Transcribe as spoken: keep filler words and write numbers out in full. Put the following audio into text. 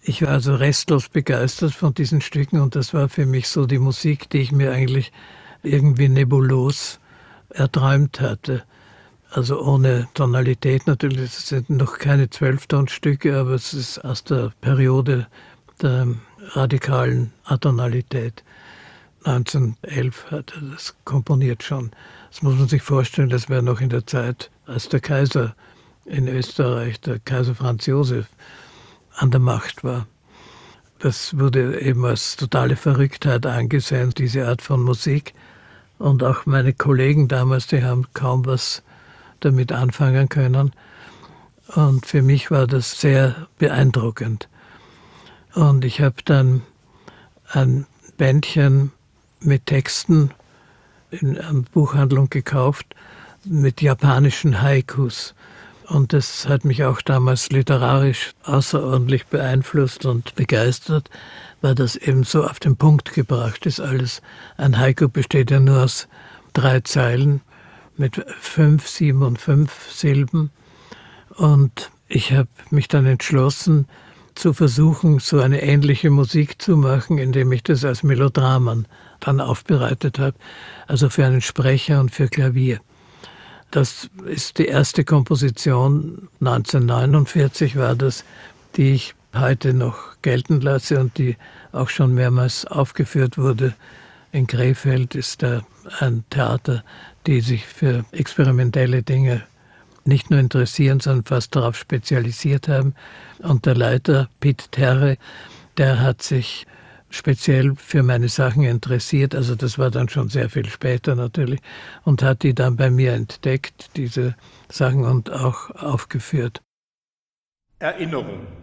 Ich war also restlos begeistert von diesen Stücken und das war für mich so die Musik, die ich mir eigentlich irgendwie nebulos erträumt hatte. Also ohne Tonalität natürlich, es sind noch keine Zwölftonstücke, aber es ist aus der Periode der radikalen Atonalität. neunzehnhundertelf hat er das komponiert schon. Das muss man sich vorstellen, das wäre noch in der Zeit, als der Kaiser in Österreich, der Kaiser Franz Josef, an der Macht war. Das wurde eben als totale Verrücktheit angesehen, diese Art von Musik. Und auch meine Kollegen damals, die haben kaum was damit anfangen können. Und für mich war das sehr beeindruckend. Und ich habe dann ein Bändchen mit Texten in einer Buchhandlung gekauft, mit japanischen Haikus. Und das hat mich auch damals literarisch außerordentlich beeinflusst und begeistert, weil das eben so auf den Punkt gebracht ist alles. Ein Haiku besteht ja nur aus drei Zeilen mit fünf, sieben und fünf Silben. Und ich habe mich dann entschlossen, zu versuchen, so eine ähnliche Musik zu machen, indem ich das als Melodramen dann aufbereitet habe, also für einen Sprecher und für Klavier. Das ist die erste Komposition, neunzehnhundertneunundvierzig war das, die ich heute noch gelten lasse und die auch schon mehrmals aufgeführt wurde. In Krefeld ist da ein Theater, die sich für experimentelle Dinge nicht nur interessieren, sondern fast darauf spezialisiert haben. Und der Leiter, Piet Terre, der hat sich speziell für meine Sachen interessiert, also das war dann schon sehr viel später natürlich, und hat die dann bei mir entdeckt, diese Sachen, und auch aufgeführt. Erinnerung.